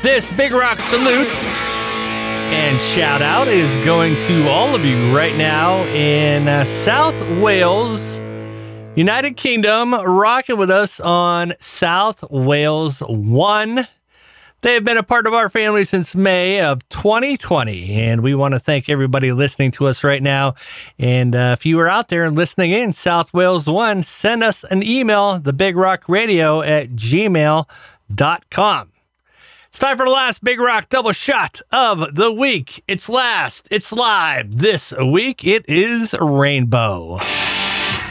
This Big Rock salute and shout out is going to all of you right now in South Wales, United Kingdom, rocking with us on South Wales 1. They have been a part of our family since May of 2020, and we want to thank everybody listening to us right now. And if you are out there and listening in South Wales 1, send us an email, thebigRockRadio@gmail.com. It's time for the last Big Rock double shot of the week. It's live. This week, it is Rainbow.